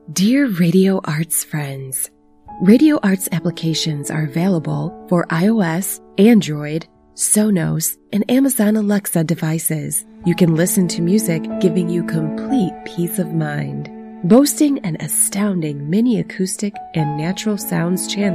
Dear Radio Arts friends, Radio Arts applications are available for iOS, Android, Sonos, and Amazon Alexa devices. You can listen to music giving you complete peace of mind. Boasting an astounding mini acoustic and natural sounds channel